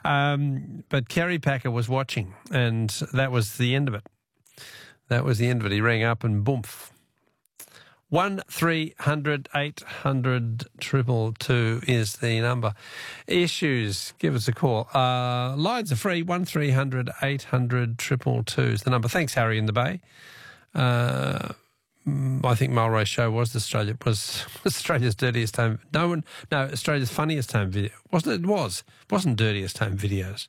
But Kerry Packer was watching, and that was the end of it. That was the end of it. He rang up and boomf. 1300 800 222 is the number. Issues, give us a call. Lines are free. 1300 800 222 is the number. Thanks, Harry in the Bay. I think Mulray's show was Australia's dirtiest home. Australia's funniest home video. Wasn't it? Wasn't dirtiest home videos.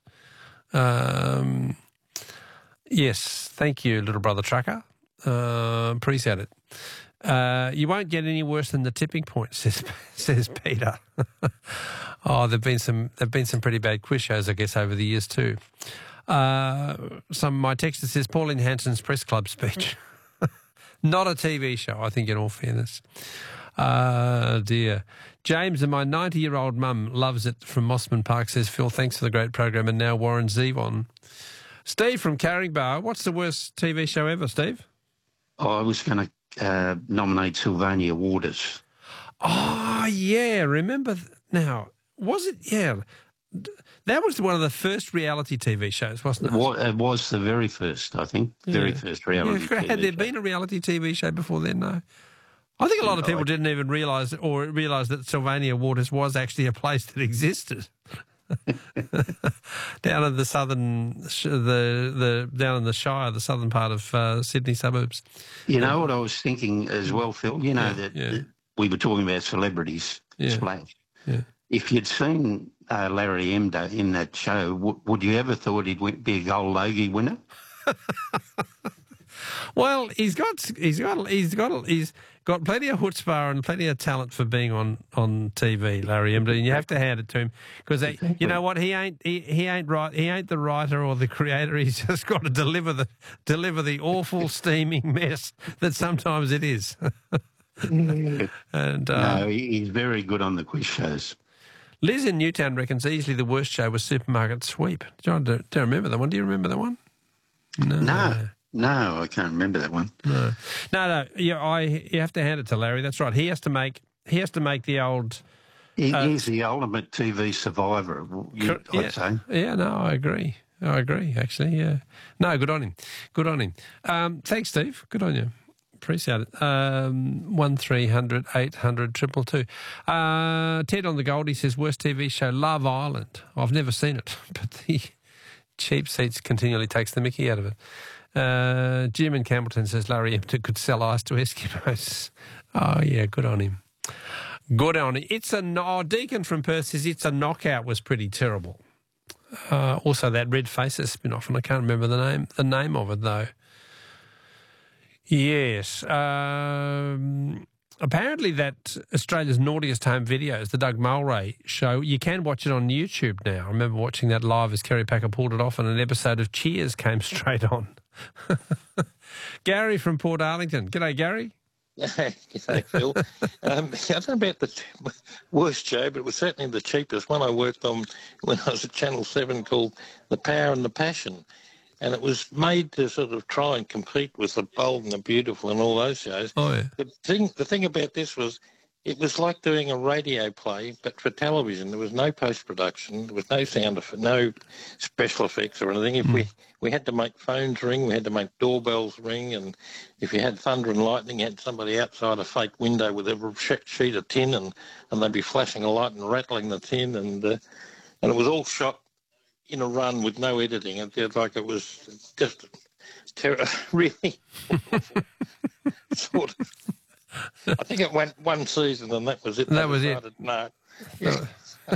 Yes, thank you, little brother trucker. Appreciate it. You won't get any worse than the tipping point, says Peter. There've been some pretty bad quiz shows, I guess, over the years too. My texter says Pauline Hanson's press club speech. Not a TV show, I think, in all fairness. Dear. James and my 90-year-old mum loves it from Mossman Park, says Phil. Thanks for the great program. And now Warren Zevon. Steve from Caringbah. What's the worst TV show ever, Steve? I was going to nominate Sylvania Waters. Oh, yeah. Remember now. Was it? Yeah. That was one of the first reality TV shows, wasn't it? It was the very first, I think. Very first reality TV Had there show. been a reality TV show before then? No. I think a lot of people didn't even realise that Sylvania Waters was actually a place that existed. Down in the southern, down in the Shire, the southern part of Sydney suburbs. You know what I was thinking as well, Phil? You know that we were talking about celebrities, Splash. Yeah. If you'd seen Larry Emdo in that show, would you ever thought he'd be a Gold Logie winner? Well, he's got plenty of chutzpah and plenty of talent for being on TV, Larry Emdo, and you have to hand it to him because you know what, he ain't right. He ain't the writer or the creator. He's just got to deliver the awful steaming mess that sometimes it is. And no, he's very good on the quiz shows. Liz in Newtown reckons easily the worst show was Supermarket Sweep. Do you remember that one? Do you remember that one? No, I can't remember that one. No. Yeah, you have to hand it to Larry. That's right. He has to make the old. He's the ultimate TV survivor. I'd say. Yeah. No, I agree. Actually, yeah. No, good on him. Thanks, Steve. Good on you. Appreciate it. 1300 800 222. Ted on the Goldie says worst TV show Love Island. I've never seen it, but the cheap seats continually takes the mickey out of it. Jim in Campbellton says Larry Emdo could sell ice to Eskimos. Oh, yeah, good on him. Good on him. Deacon from Perth says It's a Knockout was pretty terrible. Also that Red Faces spin-off, and I can't remember the name of it, though. Yes. Apparently that Australia's Naughtiest Home Videos, the Doug Mulray show, you can watch it on YouTube now. I remember watching that live as Kerry Packer pulled it off and an episode of Cheers came straight on. Gary from Port Arlington. G'day, Gary. G'day, Phil. I don't know about the worst show, but it was certainly the cheapest one I worked on when I was at Channel 7 called The Power and the Passion. And it was made to sort of try and compete with The Bold and the Beautiful and all those shows. Oh, yeah. The thing about this was it was like doing a radio play, but for television. There was no post-production. There was no sound effect, no special effects or anything. If we had to make phones ring, we had to make doorbells ring, and if you had thunder and lightning, you had somebody outside a fake window with a sheet of tin, and they'd be flashing a light and rattling the tin, and it was all shot in a run with no editing. It was just really sort of. I think it went one season and that was it. That was it. No. Yeah.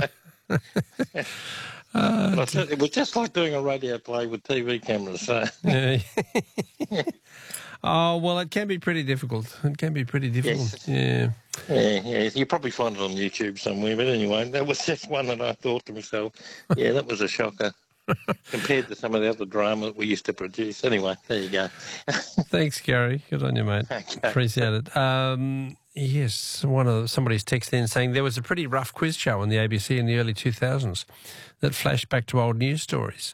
It was just like doing a radio play with TV cameras. So. Yeah. Oh, well, it can be pretty difficult. Yes. Yeah. Yeah. You probably find it on YouTube somewhere. But anyway, that was just one that I thought to myself, yeah, that was a shocker compared to some of the other drama that we used to produce. Anyway, there you go. Thanks, Gary. Good on you, mate. Okay. Appreciate it. Yes, somebody's texted in saying there was a pretty rough quiz show on the ABC in the early 2000s that flashed back to old news stories.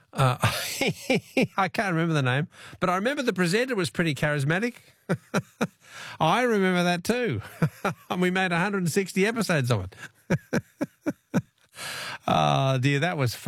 I can't remember the name, but I remember the presenter was pretty charismatic. I remember that too. And we made 160 episodes of it. Oh, dear, that was fun.